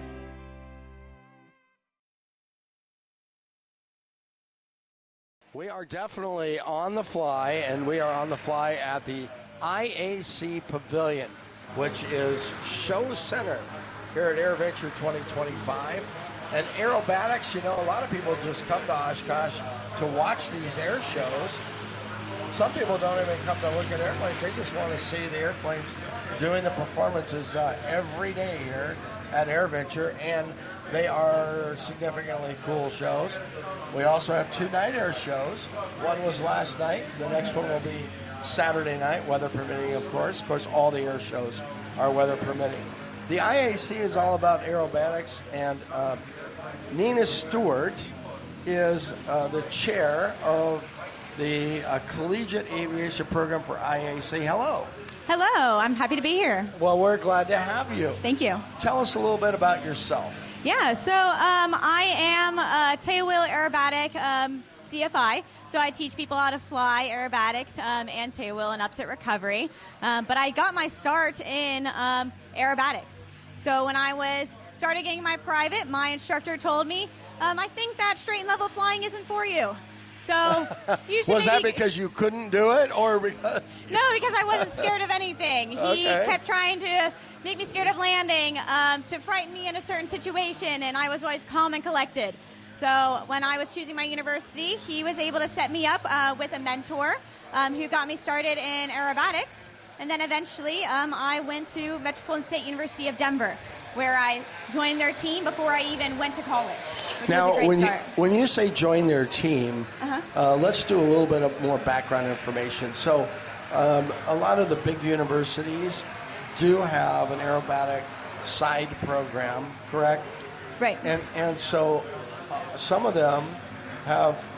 We are definitely on the fly, and we are on the fly at the IAC Pavilion, which is Show Center here at AirVenture 2025. And aerobatics, a lot of people just come to Oshkosh to watch these air shows. Some people don't even come to look at airplanes. They just want to see the airplanes doing the performances every day here at AirVenture, and they are significantly cool shows. We also have 2 night air shows. One was last night. The next one will be Saturday night, weather permitting, of course. Of course, all the air shows are weather permitting. The IAC is all about aerobatics, and Nina Stewart is the chair of the Collegiate Aviation Program for IAC. Hello. Hello. I'm happy to be here. Well, we're glad to have you. Thank you. Tell us a little bit about yourself. Yeah, so I am a tailwheel aerobatic CFI. So I teach people how to fly aerobatics and tailwheel and upset recovery. But I got my start in aerobatics. So when I started getting my private, my instructor told me, I think that straight and level flying isn't for you. So you should Was that because you couldn't do it, or because... No, because I wasn't scared of anything. He kept trying to make me scared of landing, to frighten me in a certain situation, and I was always calm and collected. So when I was choosing my university, he was able to set me up with a mentor who got me started in aerobatics. And then eventually I went to Metropolitan State University of Denver, where I joined their team before I even went to college. Now, when you say join their team, let's do a little bit of more background information. So a lot of the big universities do have an aerobatic side program, correct? Right. And so some of them have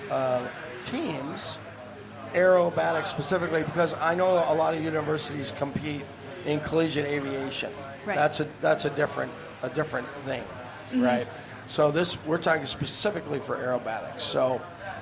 teams, aerobatic specifically, because I know a lot of universities compete in collegiate aviation. Right. That's a different thing, right? So we're talking specifically for aerobatics. So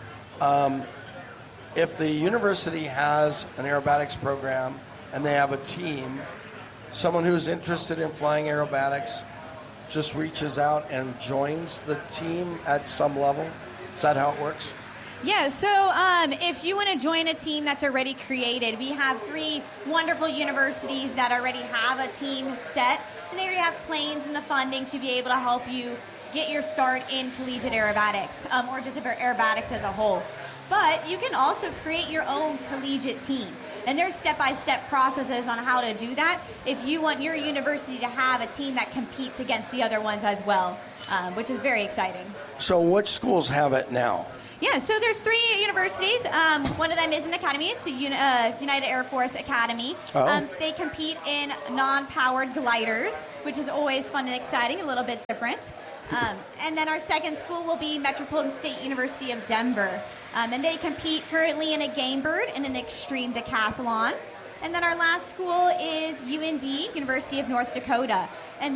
if the university has an aerobatics program and they have a team, someone who's interested in flying aerobatics just reaches out and joins the team at some level. Is that how it works? Yeah, so if you want to join a team that's already created, we have 3 wonderful universities that already have a team set, and they already have planes and the funding to be able to help you get your start in collegiate aerobatics, or just aerobatics as a whole. But you can also create your own collegiate team. And there's step-by-step processes on how to do that if you want your university to have a team that competes against the other ones as well, which is very exciting. So which schools have it now? Yeah, so there's 3 universities. One of them is an academy. It's the United Air Force Academy. Oh. They compete in non-powered gliders, which is always fun and exciting, a little bit different. And then our second school will be Metropolitan State University of Denver. And they compete currently in a game bird and an extreme decathlon. And then our last school is UND, University of North Dakota. And